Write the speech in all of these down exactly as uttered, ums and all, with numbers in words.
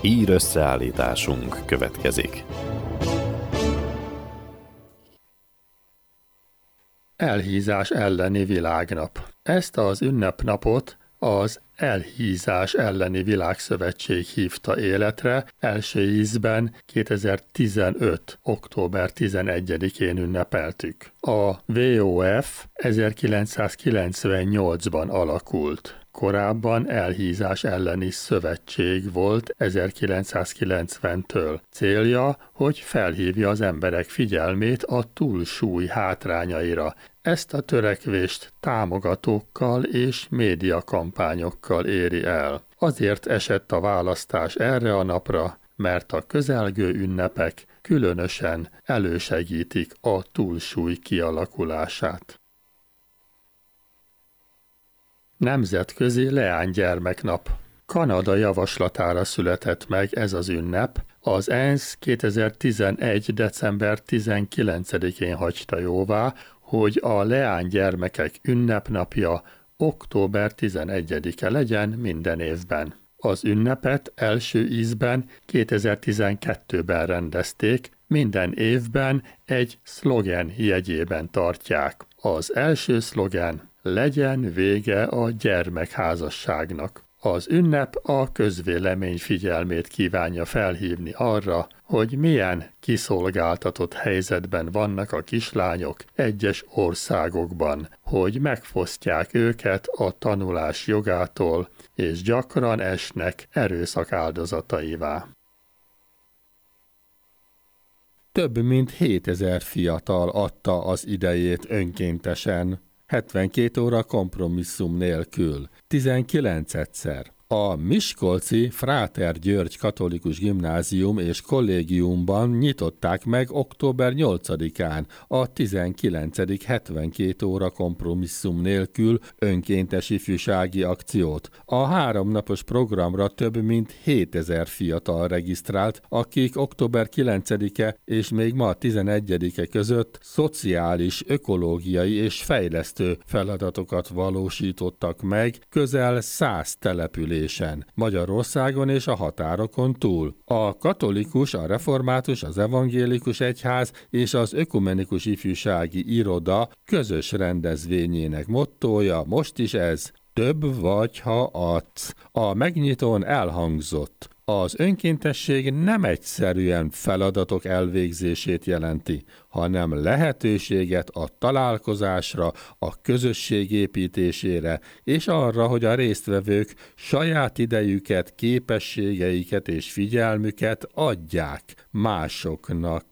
Ír összeállításunk következik. Elhízás elleni világnap. Ezt az ünnepnapot az Elhízás elleni világszövetség hívta életre, első ízben kétezer-tizenöt. október tizenegyedikén ünnepeltük. A dupla vé o ef ezerkilencszázkilencvennyolcban alakult. Korábban Elhízás elleni szövetség volt ezerkilencszázkilencventől. Célja, hogy felhívja az emberek figyelmét a túlsúly hátrányaira. Ezt a törekvést támogatókkal és médiakampányokkal éri el. Azért esett a választás erre a napra, mert a közelgő ünnepek különösen elősegítik a túlsúly kialakulását. Nemzetközi Leánygyermeknap. Kanada javaslatára született meg ez az ünnep, az ENSZ kétezer-tizenegy. december tizenkilencedikén hagyta jóvá, hogy a leánygyermekek ünnepnapja október tizenegyedike legyen minden évben. Az ünnepet első ízben kétezer-tizenkettőben rendezték, minden évben egy szlogen jegyében tartják. Az első szlogen: legyen vége a gyermekházasságnak. Az ünnep a közvélemény figyelmét kívánja felhívni arra, hogy milyen kiszolgáltatott helyzetben vannak a kislányok egyes országokban, hogy megfosztják őket a tanulás jogától, és gyakran esnek erőszak áldozataivá. Több mint hétezer fiatal adta az idejét önkéntesen, hetvenkét óra kompromisszum nélkül, tizenkilencedszer. A miskolci Fráter György Katolikus Gimnázium és Kollégiumban nyitották meg október nyolcadikán a tizenkilencedik hetvenkét óra kompromisszum nélkül önkéntes ifjúsági akciót. A háromnapos programra több mint hétezer fiatal regisztrált, akik október kilencedike és még ma tizenegyedike között szociális, ökológiai és fejlesztő feladatokat valósítottak meg közel száz településen, Magyarországon és a határokon túl. A katolikus, a református, az evangélikus egyház és az ökumenikus ifjúsági iroda közös rendezvényének mottója most is ez: több vagy, ha adsz. A megnyitón elhangzott: az önkéntesség nem egyszerűen feladatok elvégzését jelenti, hanem lehetőséget a találkozásra, a közösség építésére, és arra, hogy a résztvevők saját idejüket, képességeiket és figyelmüket adják másoknak.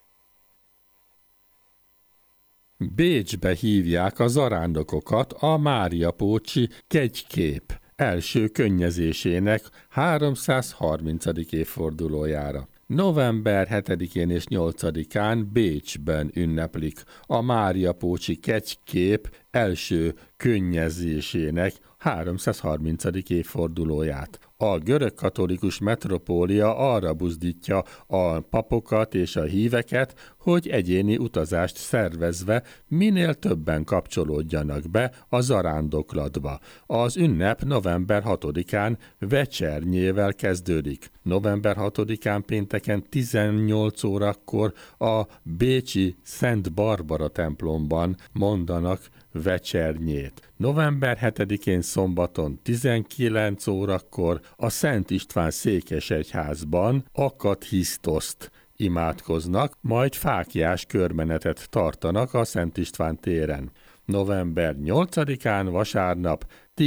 Bécsbe hívják a zarándokokat a Máriapócsi Kegykép első könnyezésének háromszázharmincadik évfordulójára. november hetedikén és nyolcadikán Bécsben ünneplik a Máriapócsi Kegykép első könnyezésének háromszázharmincadik évfordulóját. A görögkatolikus metropólia arra buzdítja a papokat és a híveket, hogy egyéni utazást szervezve minél többen kapcsolódjanak be a zarándoklatba. Az ünnep november hatodikán vecsernyével kezdődik. november hatodikán pénteken tizennyolc órakor a bécsi Szent Barbara templomban mondanak vecsernyét. november hetedikén szombaton tizenkilenc órakor a Szent István székesegyházban akathisztoszt imádkoznak, majd fáklyás körmenetet tartanak a Szent István téren. november nyolcadikán vasárnap